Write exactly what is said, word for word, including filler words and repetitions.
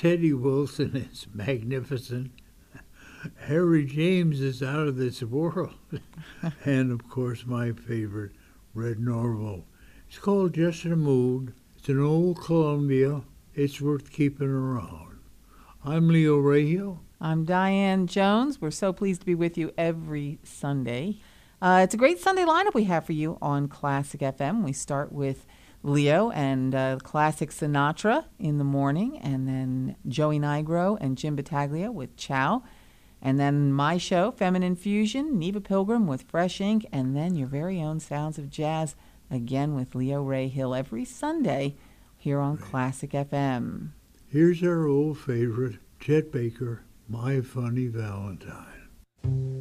Teddy Wilson is magnificent. Harry James is out of this world. And, of course, my favorite, Red Norvo. It's called Just in a Mood. It's an old Columbia. It's worth keeping around. I'm Leo Raheel. I'm Diane Jones. We're so pleased to be with you every Sunday. Uh, it's a great Sunday lineup we have for you on Classic F M. We start with Leo and uh, classic Sinatra in the morning, and then Joey Nigro and Jim Battaglia with Ciao. And then my show, Feminine Fusion, Neva Pilgrim with Fresh Ink, and then your very own Sounds of Jazz, again with Leo Raheel every Sunday here on right. Classic F M. Here's our old favorite, Chet Baker, My Funny Valentine.